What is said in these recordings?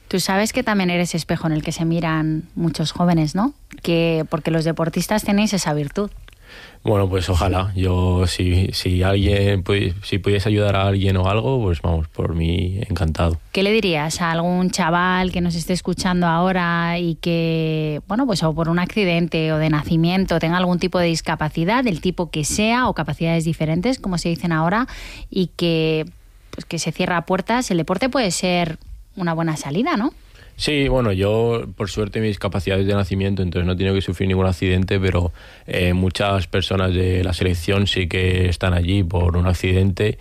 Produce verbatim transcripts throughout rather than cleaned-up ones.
Tú sabes que también eres espejo en el que se miran muchos jóvenes, ¿no? Que porque los deportistas tenéis esa virtud. Bueno, pues ojalá. Yo, si, si alguien, pues, si pudiese ayudar a alguien o algo, pues vamos, por mí, encantado. ¿Qué le dirías a algún chaval que nos esté escuchando ahora y que, bueno, pues o por un accidente o de nacimiento tenga algún tipo de discapacidad, del tipo que sea, o capacidades diferentes, como se dicen ahora, y que, pues, que se cierra puertas? El deporte puede ser una buena salida, ¿no? Sí, bueno, yo por suerte mis capacidades de nacimiento, entonces no he tenido que sufrir ningún accidente, pero eh, muchas personas de la selección sí que están allí por un accidente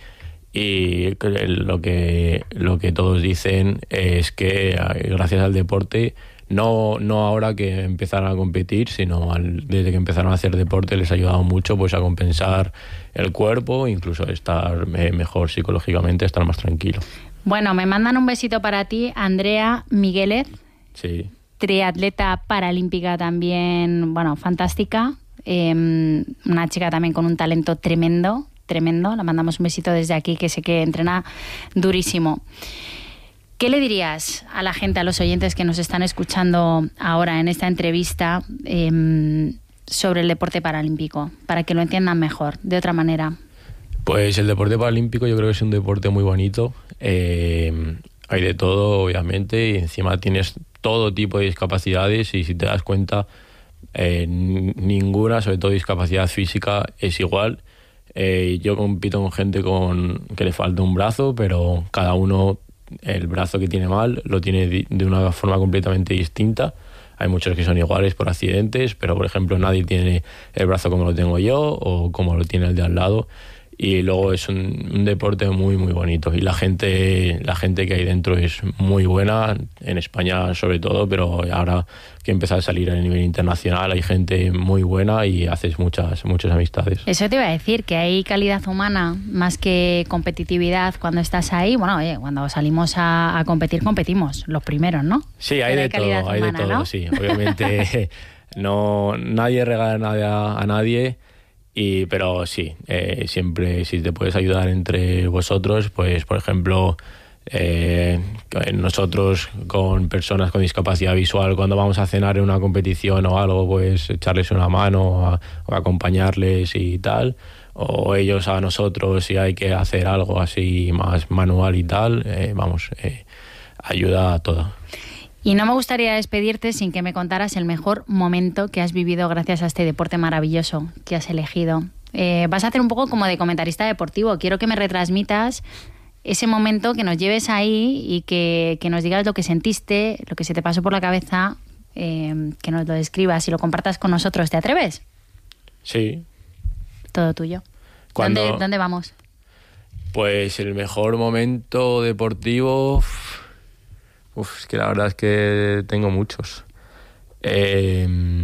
y lo que, lo que todos dicen es que gracias al deporte, no, no ahora que empezaron a competir, sino al, desde que empezaron a hacer deporte les ha ayudado mucho pues a compensar el cuerpo, incluso estar mejor psicológicamente, estar más tranquilo. Bueno, me mandan un besito para ti, Andrea Migueles, sí. Triatleta paralímpica también, bueno, fantástica, eh, una chica también con un talento tremendo, tremendo, la mandamos un besito desde aquí, que sé que entrena durísimo. ¿Qué le dirías a la gente, a los oyentes que nos están escuchando ahora en esta entrevista eh, sobre el deporte paralímpico, para que lo entiendan mejor, de otra manera? Pues el deporte paralímpico yo creo que es un deporte muy bonito. Eh, hay de todo, obviamente, y encima tienes todo tipo de discapacidades y si te das cuenta, eh, ninguna, sobre todo discapacidad física, es igual. Eh, yo compito con gente con que le falta un brazo, pero cada uno, el brazo que tiene mal, lo tiene de una forma completamente distinta. Hay muchos que son iguales por accidentes, pero por ejemplo nadie tiene el brazo como lo tengo yo o como lo tiene el de al lado. Y luego es un, un deporte muy muy bonito y la gente la gente que hay dentro es muy buena, en España sobre todo, pero ahora que empieza a salir a nivel internacional hay gente muy buena y haces muchas muchas amistades. Eso te iba a decir, que hay calidad humana más que competitividad cuando estás ahí. Bueno, oye, cuando salimos a, a competir, competimos, los primeros, ¿no? Sí, hay de todo, hay de todo, ¿no? Sí, obviamente no, nadie regala nada a nadie. Y, pero sí, eh, siempre si te puedes ayudar entre vosotros, pues por ejemplo, eh, nosotros con personas con discapacidad visual, cuando vamos a cenar en una competición o algo, pues echarles una mano a, o acompañarles y tal, o ellos a nosotros si hay que hacer algo así más manual y tal, eh, vamos, eh, ayuda a todo. Y no me gustaría despedirte sin que me contaras el mejor momento que has vivido gracias a este deporte maravilloso que has elegido. Eh, vas a hacer un poco como de comentarista deportivo. Quiero que me retransmitas ese momento, que nos lleves ahí y que, que nos digas lo que sentiste, lo que se te pasó por la cabeza, eh, que nos lo describas y lo compartas con nosotros. ¿Te atreves? Sí. Todo tuyo. ¿Cuándo? ¿Dónde, ¿Dónde vamos? Pues el mejor momento deportivo... Uf, es que la verdad es que tengo muchos. Eh,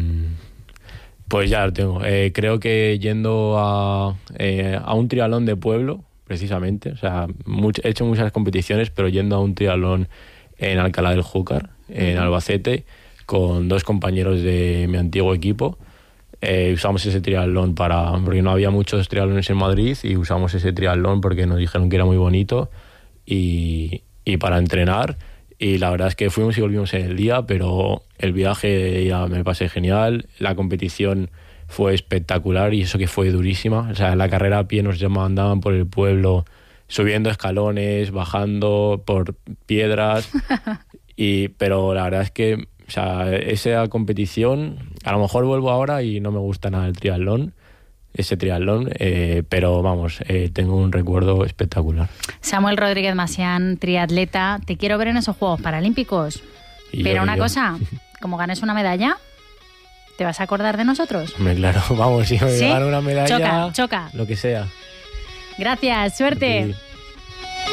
pues ya lo tengo. Eh, creo que yendo a, eh, a un triatlón de pueblo, precisamente, o sea, much, he hecho muchas competiciones, pero yendo a un triatlón en Alcalá del Júcar, en Albacete, con dos compañeros de mi antiguo equipo. Eh, usamos ese triatlón para, porque no había muchos triatlones en Madrid, y usamos ese triatlón porque nos dijeron que era muy bonito y, y para entrenar. Y la verdad es que fuimos y volvimos en el día, pero el viaje ya me pasé genial, la competición fue espectacular y eso que fue durísima. O sea, la carrera a pie nos mandaban por el pueblo, subiendo escalones, bajando por piedras, y, pero la verdad es que, o sea, esa competición, a lo mejor vuelvo ahora y no me gusta nada el triatlón, ese triatlón, eh, pero vamos, eh, tengo un recuerdo espectacular. Samuel Rodríguez Masián, triatleta, te quiero ver en esos Juegos Paralímpicos. Y pero yo, una yo. cosa, como ganes una medalla, ¿te vas a acordar de nosotros? Me claro, vamos, si me ¿Sí? gano una medalla, choca, choca. lo que sea. Gracias, suerte. Sí.